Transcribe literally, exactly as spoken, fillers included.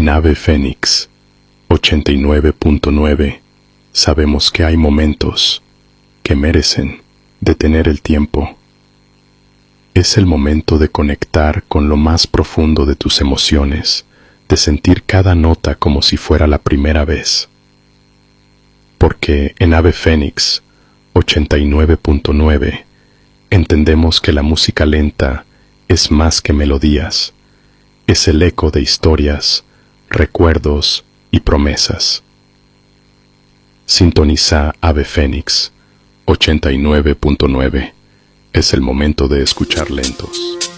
En Ave Fénix ochenta y nueve punto nueve sabemos que hay momentos que merecen detener el tiempo. Es el momento de conectar con lo más profundo de tus emociones, de sentir cada nota como si fuera la primera vez. Porque en Ave Fénix ochenta y nueve punto nueve entendemos que la música lenta es más que melodías, es el eco de historias, recuerdos y promesas. Sintoniza Ave Fénix ochenta y nueve punto nueve. Es el momento de escuchar lentos.